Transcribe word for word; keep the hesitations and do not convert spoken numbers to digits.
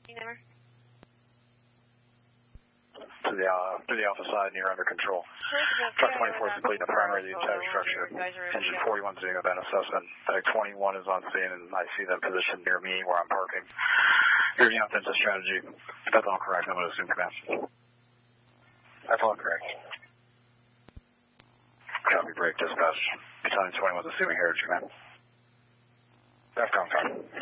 number? To the, uh, to the alpha side, and you're under control. Truck twenty-four is completing the primary of the entire structure. Engine forty-one is doing a vent assessment. Type twenty-one is on scene, and I see them positioned near me where I'm parking. Here's the offensive strategy. That's all correct. I'm going to assume command. That's all correct. Copy break dispatch. Battalion twenty-one is assuming heritage command. DEFCON,